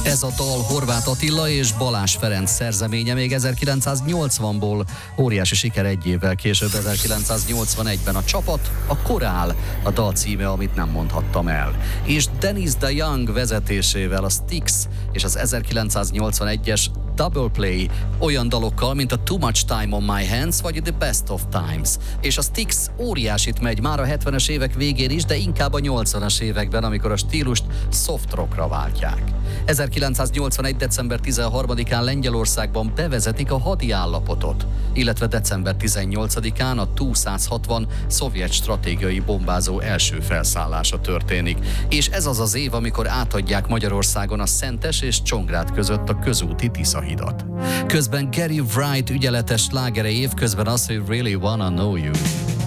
Ez a dal Horváth Attila és Balázs Ferenc szerzeménye még 1980-ból, óriási siker egy évvel később, 1981-ben. A csapat a Korál, a dal címe, amit nem mondhattam el. És Dennis DeYoung vezetésével a Styx és az 1981-es Double Play olyan dalokkal, mint a Too Much Time on My Hands vagy The Best of Times. És a Styx óriásit megy már a 70-es évek végén is, de inkább a 80-as években, amikor a stílust soft rockra váltják. 1981. december 13-án Lengyelországban bevezetik a hadi állapotot, illetve december 18-án a Tu-160 szovjet stratégiai bombázó első felszállása történik. És ez az az év, amikor átadják Magyarországon a Szentes és Csongrád között a közúti Tiszahidat. Közben Gary Wright ügyeletes slágere, évközben az, hogy Really Wanna Know You.